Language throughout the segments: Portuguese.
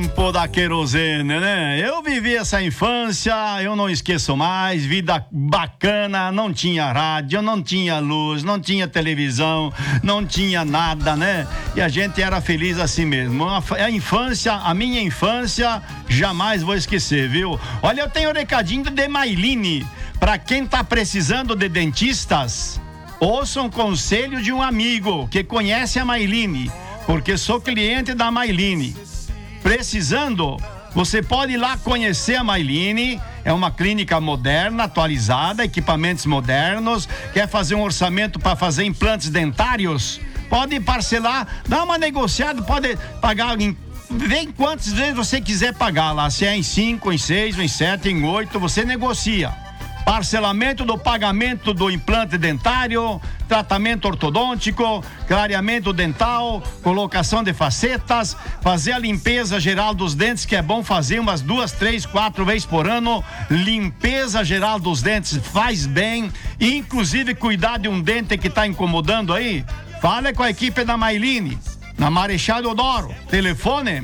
tempo da querosene, né? Eu vivi essa infância, eu não esqueço mais, vida bacana, não tinha rádio, não tinha luz, não tinha televisão, não tinha nada, né? E a gente era feliz assim mesmo. A minha infância, jamais vou esquecer, viu? Olha, eu tenho um recadinho de Mailine, pra quem tá precisando de dentistas, ouça um conselho de um amigo que conhece a Mailine, porque sou cliente da Mailine. Precisando, você pode ir lá conhecer a Mailine. É uma clínica moderna, atualizada, equipamentos modernos. Quer fazer um orçamento para fazer implantes dentários? Pode parcelar, dá uma negociada, pode pagar vê quantas vezes você quiser pagar lá. Se é em 5, em 6, em 7, em 8, você negocia. Parcelamento do pagamento do implante dentário, tratamento ortodôntico, clareamento dental, colocação de facetas, fazer a limpeza geral dos dentes, que é bom fazer umas 2, 3, 4 vezes por ano. Limpeza geral dos dentes faz bem, inclusive cuidar de um dente que está incomodando aí. Fale com a equipe da Mailine, na Marechal Deodoro. Telefone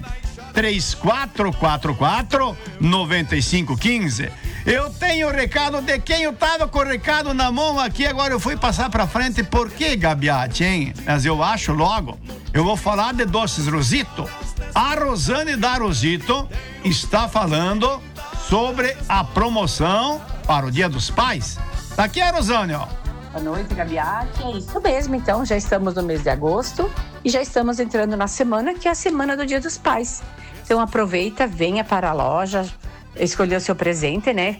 3444-9515. Eu tenho o recado de quem eu tava com o recado na mão aqui, agora eu fui passar pra frente. Por que, Gabiati, hein? Mas eu acho logo, eu vou falar de Doces Rosito. A Rosane da Rosito está falando sobre a promoção para o Dia dos Pais. Tá aqui a Rosane, ó. Boa noite, Gabiati. É isso mesmo, então, já estamos no mês de agosto e já estamos entrando na semana, que é a semana do Dia dos Pais. Então aproveita, venha para a loja, escolher o seu presente, né?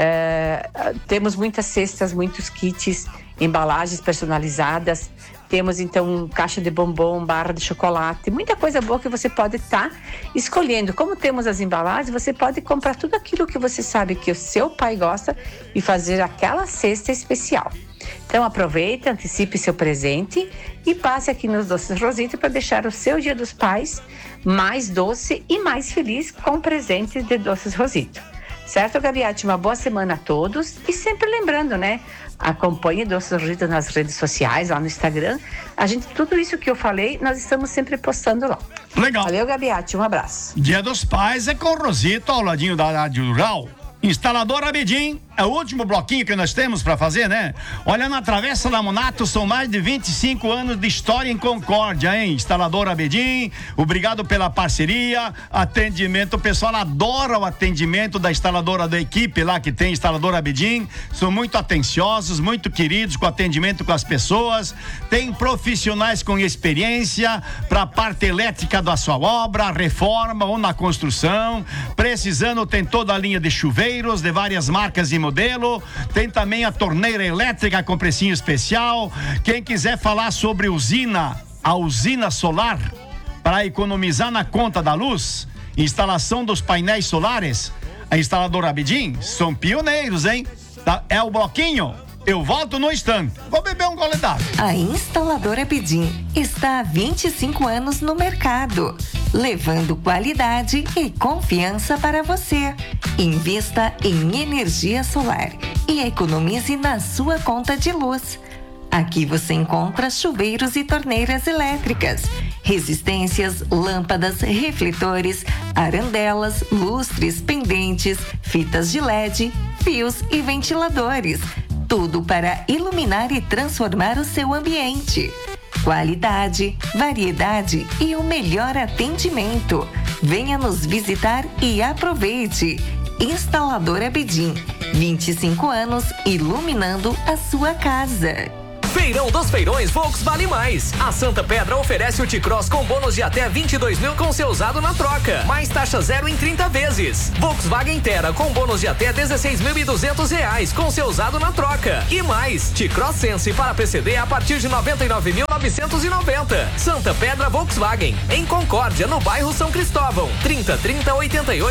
Temos muitas cestas, muitos kits, embalagens personalizadas. Temos, então, caixa de bombom, barra de chocolate, muita coisa boa que você pode estar escolhendo. Como temos as embalagens, você pode comprar tudo aquilo que você sabe que o seu pai gosta e fazer aquela cesta especial. Então aproveita, antecipe seu presente e passe aqui nos Doces Rosito para deixar o seu Dia dos Pais mais doce e mais feliz com presentes de Doces Rosito. Certo, Gabiati? Uma boa semana a todos e sempre lembrando, né? Acompanhe Doces Rosito nas redes sociais, lá no Instagram. Tudo isso que eu falei, nós estamos sempre postando lá. Legal. Valeu, Gabiati. Um abraço. Dia dos Pais é com o Rosito, ao ladinho da Rádio Rural. Instaladora Abedim, é o último bloquinho que nós temos para fazer, né? Olha, na Travessa da Monato são mais de 25 anos de história em Concórdia, hein? Instaladora Abedim, obrigado pela parceria, atendimento, o pessoal adora o atendimento da instaladora, da equipe lá que tem Instaladora Abedim, são muito atenciosos, muito queridos com o atendimento com as pessoas, tem profissionais com experiência para a parte elétrica da sua obra, reforma ou na construção, precisando tem toda a linha de chuveiros de várias marcas e modelo, tem também a torneira elétrica com precinho especial. Quem quiser falar sobre a usina solar para economizar na conta da luz, instalação dos painéis solares, a instaladora Abedim são pioneiros, hein? É o bloquinho. Eu volto no instante. Vou beber um gole d'água. A instaladora Abedim está há 25 anos no mercado, levando qualidade e confiança para você. Invista em energia solar e economize na sua conta de luz. Aqui você encontra chuveiros e torneiras elétricas, resistências, lâmpadas, refletores, arandelas, lustres, pendentes, fitas de LED, fios e ventiladores. Tudo para iluminar e transformar o seu ambiente. Qualidade, variedade e o melhor atendimento. Venha nos visitar e aproveite. Instaladora Abedim, 25 anos iluminando a sua casa. Feirão dos Feirões Volks Vale Mais. A Santa Pedra oferece o T-Cross com bônus de até 22 mil com seu usado na troca. Mais taxa zero em 30 vezes. Volkswagen Terra com bônus de até 16.200 reais com seu usado na troca. E mais, T-Cross Sense para PCD a partir de 99.990. Santa Pedra Volkswagen, em Concórdia, no bairro São Cristóvão.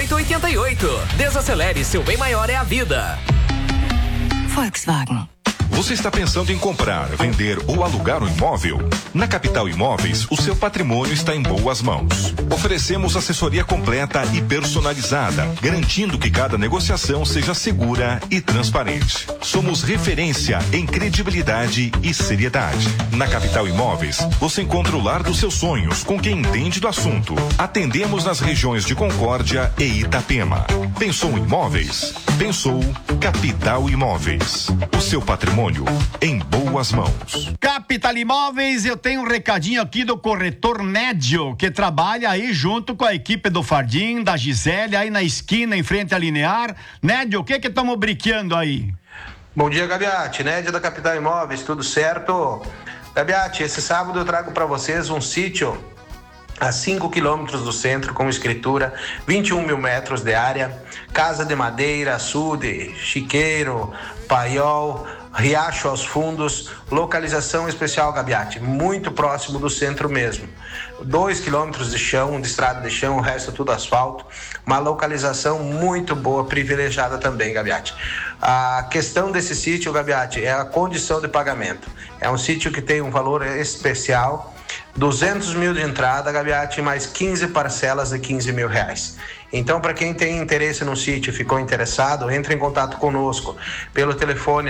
3030-8888. Desacelere, seu bem maior é a vida. Volkswagen. Você está pensando em comprar, vender ou alugar um imóvel? Na Capital Imóveis, o seu patrimônio está em boas mãos. Oferecemos assessoria completa e personalizada, garantindo que cada negociação seja segura e transparente. Somos referência em credibilidade e seriedade. Na Capital Imóveis, você encontra o lar dos seus sonhos com quem entende do assunto. Atendemos nas regiões de Concórdia e Itapema. Pensou em imóveis? Pensou Capital Imóveis. O seu patrimônio em boas mãos. Capital Imóveis, eu tenho um recadinho aqui do corretor Nédio, que trabalha aí junto com a equipe do Fardim, da Gisele, aí na esquina, em frente à Linear. Nédio, o que estamos briqueando aí? Bom dia, Gabiati. Nédio da Capital Imóveis, tudo certo? Gabiati, esse sábado eu trago para vocês um sítio a 5 quilômetros do centro, com escritura, 21 mil metros de área, casa de madeira, açude, chiqueiro, paiol, riacho aos fundos, localização especial, Gabiati, muito próximo do centro mesmo. 2 quilômetros de chão, de estrada de chão, o resto tudo asfalto, uma localização muito boa, privilegiada também, Gabiati. A questão desse sítio, Gabiati, é a condição de pagamento. É um sítio que tem um valor especial, 200 mil de entrada, Gabiati, mais 15 parcelas de 15 mil reais. Então, para quem tem interesse no sítio e ficou interessado, entre em contato conosco pelo telefone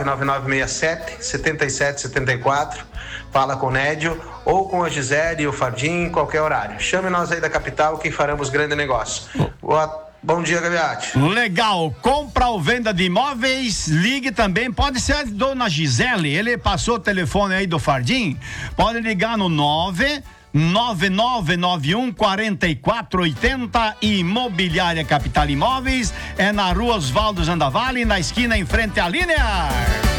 99967-7774, fala com o Nédio ou com a Gisele e o Fardim em qualquer horário. Chame nós aí da capital que faremos grande negócio. Bom dia, Gabiati. Legal, compra ou venda de imóveis, ligue também, pode ser a dona Gisele, ele passou o telefone aí do Fardim, pode ligar no 9991 4480. Imobiliária Capital Imóveis, é na rua Osvaldo Zandavale, na esquina em frente à Linear.